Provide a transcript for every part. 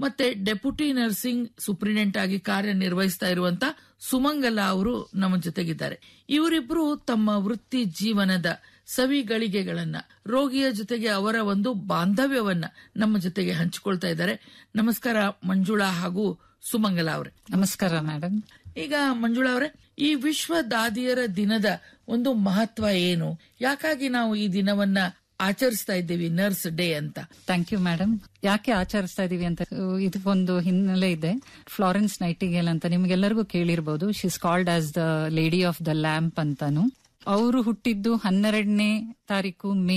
ಮತ್ತೆ deputy nursing superintendent ಆಗಿ ಕಾರ್ಯನಿರ್ವಹಿಸ್ತಾ ಇರುವಂತ ಸುಮಂಗಲ ಅವರು ನಮ್ಮ ಜೊತೆಗಿದ್ದಾರೆ. ಇವರಿಬ್ರು ತಮ್ಮ ವೃತ್ತಿ ಜೀವನದ ಸವಿಗಳಿಗೆಗಳನ್ನ, ರೋಗಿಯ ಜೊತೆಗೆ ಅವರ ಒಂದು ಬಾಂಧವ್ಯವನ್ನ ನಮ್ಮ ಜೊತೆಗೆ ಹಂಚಿಕೊಳ್ತಾ ಇದ್ದಾರೆ. ನಮಸ್ಕಾರ ಮಂಜುಳಾ ಹಾಗೂ ಸುಮಂಗಲ ಅವರೇ. ನಮಸ್ಕಾರ ಮೇಡಮ್. ಈಗ ಮಂಜುಳಾ ಅವರೇ, ಈ ವಿಶ್ವ ದಾದಿಯರ ದಿನದ ಒಂದು ಮಹತ್ವ ಏನು? ಯಾಕಾಗಿ ನಾವು ಈ ದಿನವನ್ನ ಆಚರಿಸ್ತಾ ಇದ್ದೀವಿ, ನರ್ಸ್ ಡೇ ಅಂತ? Thank you madam. ಯಾಕೆ ಆಚರಿಸ್ತಾ ಇದೀವಿ ಅಂತ ಇದಕ್ಕೊಂದು ಹಿನ್ನೆಲೆ ಇದೆ. ಫ್ಲಾರೆನ್ಸ್ ನೈಟಿಂಗೇಲ್ ಅಂತ ನಿಮ್ಗೆಲ್ಲರಿಗೂ ಕೇಳಿರ್ಬೋದು. She is called as the lady of the lamp ಅಂತಾನು. ಅವರು ಹುಟ್ಟಿದ್ದು 12ನೇ ತಾರೀಕು ಮೇ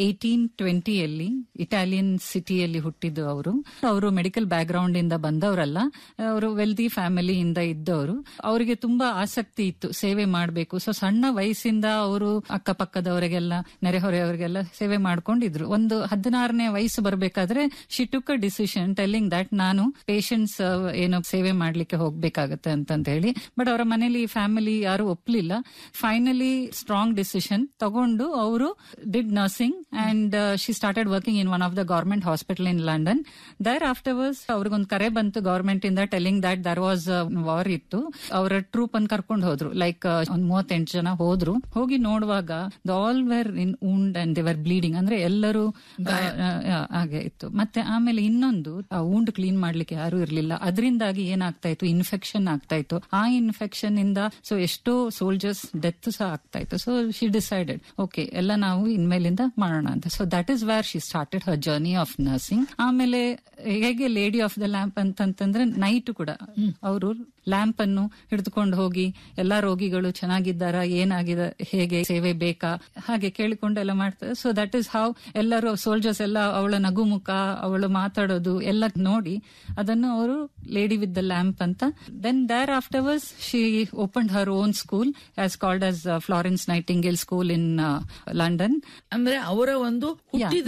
1820 ಇಟಾಲಿಯನ್ ಸಿಟಿಯಲ್ಲಿ ಹುಟ್ಟಿದ್ದು. ಅವರು ಮೆಡಿಕಲ್ ಬ್ಯಾಕ್ ಗ್ರೌಂಡ್ ಇಂದ ಬಂದವರಲ್ಲ, ಅವರು ವೆಲ್ದಿ ಫ್ಯಾಮಿಲಿಯಿಂದ ಇದ್ದವರು. ಅವರಿಗೆ ತುಂಬಾ ಆಸಕ್ತಿ ಇತ್ತು ಸೇವೆ ಮಾಡಬೇಕು. ಸೊ ಸಣ್ಣ ವಯಸ್ಸಿಂದ ಅವರು ಅಕ್ಕಪಕ್ಕದವರಿಗೆಲ್ಲ, ನೆರೆಹೊರೆಯವರಿಗೆಲ್ಲ ಸೇವೆ ಮಾಡ್ಕೊಂಡಿದ್ರು. ಒಂದು 16ನೇ ವಯಸ್ಸು ಬರಬೇಕಾದ್ರೆ she took a decision telling that ನಾನು ಪೇಷಂಟ್ಸ್ ಏನೋ ಸೇವೆ ಮಾಡ್ಲಿಕ್ಕೆ ಹೋಗ್ಬೇಕಾಗತ್ತೆ ಅಂತ ಹೇಳಿ. ಬಟ್ ಅವರ ಮನೇಲಿ ಫ್ಯಾಮಿಲಿ ಯಾರು ಒಪ್ಲಿಲ್ಲ. ಫೈನಲಿ ಸ್ಟ್ರಾಂಗ್ ಡಿಸಿಷನ್ ತಗೊಂಡು ಅವರು did nursing and she started working in one of the government hospital in London. There afterwards ಅವ್ರಿಗೊಂದು ಕರೆ ಬಂತು ಗವರ್ಮೆಂಟ್ ಇಂದ telling that there was war ಇತ್ತು. ಅವರ ಟ್ರೂಪ್ ಅನ್ನು ಕರ್ಕೊಂಡು ಹೋದ್ರು. ಲೈಕ್ ಒಂದ್ 38 ಜನ ಹೋದ್ರು. ಹೋಗಿ ನೋಡುವಾಗ the all wear in ವುಂಡ್ and they were bleeding, ಅಂದ್ರೆ ಎಲ್ಲರೂ ಹಾಗೆ ಇತ್ತು. ಮತ್ತೆ ಆಮೇಲೆ ಇನ್ನೊಂದು, ಆ ವುಂಡ್ ಕ್ಲೀನ್ ಮಾಡ್ಲಿಕ್ಕೆ ಯಾರು ಇರ್ಲಿಲ್ಲ. ಅದರಿಂದಾಗಿ ಏನಾಗ್ತಾ ಇತ್ತು, ಇನ್ಫೆಕ್ಷನ್ ಆಗ್ತಾ ಇತ್ತು. ಆ ಇನ್ಫೆಕ್ಷನ್ ಇಂದ ಸೊ ಎಷ್ಟೋ ಸೋಲ್ಜರ್ಸ್ ಡೆತ್ ಸಹ ಆಗ್ತಾ ಇತ್ತು. ಸೊ ಶಿ ಡಿಸೈಡೆಡ್ ಓಕೆ ಎಲ್ಲ ನಾವು ಇನ್ಮೇಲಿಂದ ಮಾಡೋಣ ಅಂತ. So that is where she started Har journey of nursing. ಆಮೇಲೆ ಹೇಗೆ ಲೇಡಿ ಆಫ್ ದ ಲ್ಯಾಂಪ್ ಅಂತಂದ್ರೆ ನೈಟ್ ಕೂಡ ಅವರು ಲ್ಯಾಂಪ್ ಅನ್ನು ಹಿಡಿದುಕೊಂಡು ಹೋಗಿ ಎಲ್ಲಾ ರೋಗಿಗಳು ಚೆನ್ನಾಗಿದ್ದಾರಾ, ಏನಾಗಿದೆ, ಹೇಗೆ ಸೇವೆ ಬೇಕಾ, ಹಾಗೆ ಕೇಳಿಕೊಂಡೆಲ್ಲ ಮಾಡ್ತಾರೆ. ಸೊ ದಟ್ ಇಸ್ ಹೌ ಎಲ್ಲರೂ ಸೋಲ್ಜರ್ಸ್ ಎಲ್ಲ ಅವಳ ನಗುಮುಖ, ಅವಳು ಮಾತಾಡೋದು ಎಲ್ಲ ನೋಡಿ ಅದನ್ನು ಅವರು ಲೇಡಿ ವಿತ್ ದ ಲ್ಯಾಂಪ್ ಅಂತ. Then there afterwards she opened Har own school as called as Florence Nightingale school in London. ಅಂದ್ರೆ ಅವರ ಒಂದು ಹುಟ್ಟಿದ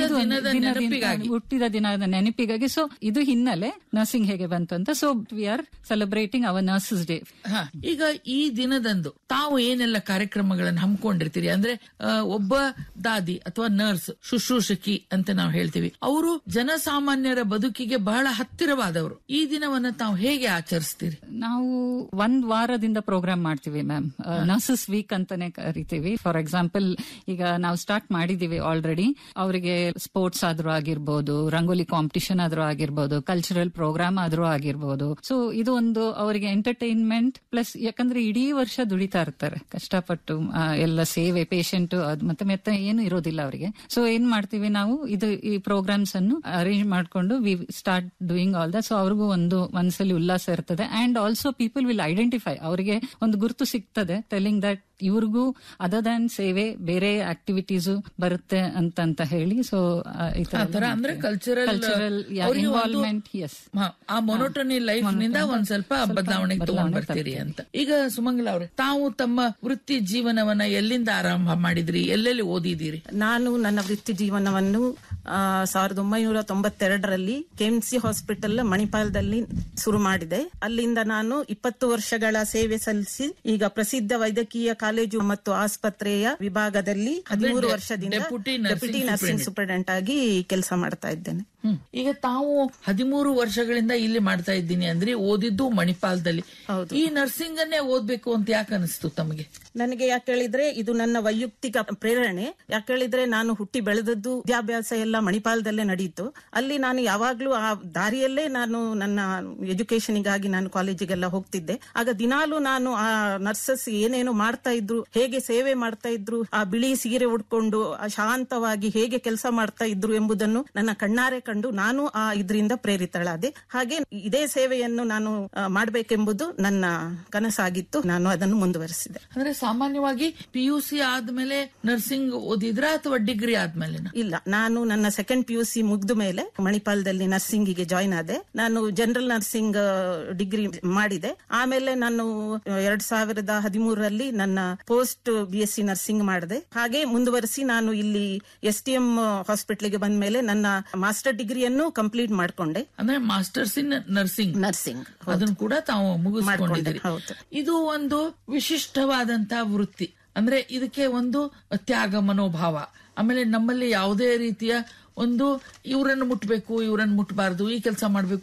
ದಿನದ ನೆನಪಿಗಾಗಿ. ಸೊ ಇದು ಹಿನ್ನೆಲೆ ನರ್ಸಿಂಗ್ ಹೇಗೆ ಬಂತು ಅಂತ. So we are celebrating hour nurses day. ಈಗ ಈ ದಿನದಂದು ತಾವು ಏನೆಲ್ಲ ಕಾರ್ಯಕ್ರಮಗಳನ್ನು ಹಮ್ಮಿಕೊಂಡಿರ್ತೀರಿ? ಅಂದ್ರೆ ಒಬ್ಬ ದಾದಿ ಅಥವಾ ನರ್ಸ್, ಶುಶ್ರೂಷಕಿ ಅಂತ ನಾವು ಹೇಳ್ತೀವಿ, ಅವರು ಜನಸಾಮಾನ್ಯರ ಬದುಕಿಗೆ ಬಹಳ ಹತ್ತಿರವಾದವರು. ಈ ದಿನವನ್ನ ತಾವು ಹೇಗೆ ಆಚರಿಸ್ತೀರಿ? ನಾವು ಒಂದ್ ವಾರದಿಂದ ಪ್ರೋಗ್ರಾಮ್ ಮಾಡ್ತೀವಿ ಮ್ಯಾಮ್. ನರ್ಸಸ್ ವೀಕ್ ಅಂತಾನೆ ಕರಿತೀವಿ. ಫಾರ್ ಎಕ್ಸಾಂಪಲ್ ಈಗ ನಾವು ಸ್ಟಾರ್ಟ್ ಮಾಡಿದೀವಿ ಆಲ್ರೆಡಿ. ಅವರಿಗೆ ಸ್ಪೋರ್ಟ್ಸ್ ಆದ್ರೂ ಆಗಿರ್ಬೋದು, ರಂಗೋಲಿ ಕಾಂಪಿಟಿಷನ್ ಆದ್ರೂ ಆಗಿರ್ಬೋದು, ಕಲ್ಚರಲ್ ಪ್ರೋಗ್ರಾಮ್ ಆದ್ರೂ ಆಗಿರ್ಬೋದು. ಸೊ ಇದು ಒಂದು ಅವರಿಗೆ ಎಂಟರ್ಟೈನ್ಮೆಂಟ್ ಪ್ಲಸ್, ಯಾಕಂದ್ರೆ ಇಡೀ ವರ್ಷ ದುಡಿತಾ ಇರ್ತಾರೆ ಕಷ್ಟಪಟ್ಟು, ಎಲ್ಲ ಸೇವೆ, ಪೇಷಂಟ್ ಮತ್ತೆ ಏನು ಇರೋದಿಲ್ಲ ಅವರಿಗೆ. ಸೊ ಏನ್ ಮಾಡ್ತೀವಿ ನಾವು, ಈ ಪ್ರೋಗ್ರಾಮ್ಸ್ ಅನ್ನು ಅರೇಂಜ್ ಮಾಡ್ಕೊಂಡು we start doing all that. So ಅವ್ರಿಗೂ ಒಂದ್ಸಲಿ ಉಲ್ಲಾಸ ಇರ್ತದೆ. And also people will identify, ಅವರಿಗೆ ಒಂದು ಗುರುತು ಸಿಗ್ತದೆ ಟೆಲ್ಲಿಂಗ್ ದಟ್ ಇವ್ರಿಗೂ ಅದರ್ ದ್ಯಾನ್ ಸೇವೆ ಬೇರೆ ಆಕ್ಟಿವಿಟೀಸ್ ಬರುತ್ತೆ ಅಂತ ಹೇಳಿ. ಸೊ ಅಂದ್ರೆ ಕಲ್ಚರಲ್ ಇನ್ವಾಲ್ವ್ಮೆಂಟ್, ಎಸ್, ಆ ಮೊನೋಟನಿ ಲೈಫ್ ನಿಂದ ಒಂದ್ ಸ್ವಲ್ಪ ಬದಲಾವಣೆಗೆ ತಗೊಂಡ್ ಬರ್ತೀರಿ ಅಂತ. ಈಗ ಸುಮಂಗಲ ಅವ್ರೆ, ತಾವು ತಮ್ಮ ವೃತ್ತಿ ಜೀವನವನ್ನ ಎಲ್ಲಿಂದ ಆರಂಭ ಮಾಡಿದ್ರಿ, ಎಲ್ಲೆಲ್ಲಿ ಓದಿದಿರಿ? ನಾನು ನನ್ನ ವೃತ್ತಿ ಜೀವನವನ್ನು 1992ರಲ್ಲಿ ಕೆಎಂಸಿ ಹಾಸ್ಪಿಟಲ್ ಮಣಿಪಾಲದಲ್ಲಿ ಶುರು ಮಾಡಿದೆ. ಅಲ್ಲಿಂದ ನಾನು 20 ವರ್ಷಗಳ ಸೇವೆ ಸಲ್ಲಿಸಿ ಈಗ ಪ್ರಸಿದ್ಧ ವೈದ್ಯಕೀಯ ಕಾಲೇಜು ಮತ್ತು ಆಸ್ಪತ್ರೆಯ ವಿಭಾಗದಲ್ಲಿ 13 ವರ್ಷದಿಂದ ಡೆಪ್ಯೂಟಿ ನರ್ಸಿಂಗ್ ಸೂಪರಿಂಟೆಂಡೆಂಟ್ ಆಗಿ ಕೆಲಸ ಮಾಡ್ತಾ ಇದ್ದೇನೆ. ಈಗ ತಾವು 13 ವರ್ಷಗಳಿಂದ ಇಲ್ಲಿ ಮಾಡ್ತಾ ಇದ್ದೀನಿ ಅಂದ್ರೆ ಓದಿದ್ದು ಮಣಿಪಾಲದಲ್ಲಿ. ಈ ನರ್ಸಿಂಗ್ ಅನ್ನೇ ಓದ್ಬೇಕು ಅಂತ ಯಾಕೆ ಅನಿಸ್ತು ತಮಗೆ? ನನಗೆ ಯಾಕೆ ಹೇಳಿದ್ರೆ ಇದು ನನ್ನ ವೈಯಕ್ತಿಕ ಪ್ರೇರಣೆ. ಯಾಕೆ ಹೇಳಿದ್ರೆ ನಾನು ಹುಟ್ಟಿ ಬೆಳೆದದ್ದು, ವಿದ್ಯಾಭ್ಯಾಸ ಎಲ್ಲ ಮಣಿಪಾಲದಲ್ಲೇ ನಡೆಯಿತು. ಅಲ್ಲಿ ನಾನು ಯಾವಾಗ್ಲೂ ಆ ದಾರಿಯಲ್ಲೇ ನಾನು ನನ್ನ ಎಜುಕೇಶನ್ಗಾಗಿ ನಾನು ಕಾಲೇಜಿಗೆಲ್ಲ ಹೋಗ್ತಿದ್ದೆ. ಆಗ ದಿನಾಲೂ ನಾನು ಆ ನರ್ಸಸ್ ಏನೇನು ಮಾಡ್ತಾ ಇದ್ರು, ಹೇಗೆ ಸೇವೆ ಮಾಡ್ತಾ ಇದ್ರು, ಆ ಬಿಳಿ ಸೀರೆ ಉಡ್ಕೊಂಡು ಶಾಂತವಾಗಿ ಹೇಗೆ ಕೆಲಸ ಮಾಡ್ತಾ ಇದ್ರು ಎಂಬುದನ್ನು ನನ್ನ ಕಣ್ಣಾರೆ ಕಂಡು ನಾನು ಆ ಇದರಿಂದ ಪ್ರೇರಿತಳಾದೆ. ಹಾಗೆ ಇದೇ ಸೇವೆಯನ್ನು ನಾನು ಮಾಡಬೇಕೆಂಬುದು ನನ್ನ ಕನಸಾಗಿತ್ತು. ನಾನು ಅದನ್ನು ಮುಂದುವರೆಸಿದೆ. ಅಂದ್ರೆ ಸಾಮಾನ್ಯವಾಗಿ PUC ಆದ್ಮೇಲೆ ನರ್ಸಿಂಗ್ ಓದಿದ್ರ ಅಥವಾ ಡಿಗ್ರಿ ಆದ್ಮೇಲೆ? ಇಲ್ಲ, ನಾನು ನನ್ನ ಸೆಕೆಂಡ್ PUC ಮುಗ್ದ ಮೇಲೆ ಮಣಿಪಾಲದಲ್ಲಿ ನರ್ಸಿಂಗಿಗೆ ಜಾಯಿನ್ ಆದೆ. ನಾನು ಜನರಲ್ ನರ್ಸಿಂಗ್ ಡಿಗ್ರಿ ಮಾಡಿದೆ. ಆಮೇಲೆ ನಾನು 2013ರಲ್ಲಿ ನನ್ನ ಪೋಸ್ಟ್ BSc ನರ್ಸಿಂಗ್ ಮಾಡಿದೆ. ಹಾಗೆ ಮುಂದುವರಿಸಿ ನಾನು ಇಲ್ಲಿ STM ಹಾಸ್ಪಿಟಲ್ಗೆ ಬಂದ ಮೇಲೆ ನನ್ನ ಮಾಸ್ಟರ್ ಡಿಗ್ರಿಯನ್ನು ಕಂಪ್ಲೀಟ್ ಮಾಡ್ಕೊಂಡೆ. ಅಂದ್ರೆ ಮಾಸ್ಟರ್ಸ್ ಇನ್ ನರ್ಸಿಂಗ್ ಅದನ್ನು ಕೂಡ ತಾವು ಮುಗಿಸಿಕೊಂಡಿದ್ದೀರಿ. ಇದು ಒಂದು ವಿಶಿಷ್ಟವಾದಂತಹ ವೃತ್ತಿ. ಅಂದ್ರೆ ಇದಕ್ಕೆ ಒಂದು ತ್ಯಾಗ ಮನೋಭಾವ, ಆಮೇಲೆ ನಮ್ಮಲ್ಲಿ ಯಾವುದೇ ರೀತಿಯ ಒಂದು ಇವರನ್ನು ಮುಟ್ಟಬೇಕು, ಇವರನ್ನು ಮುಟ್ಟಬಾರದು, ಈ ಕೆಲಸ ಮಾಡಬೇಕು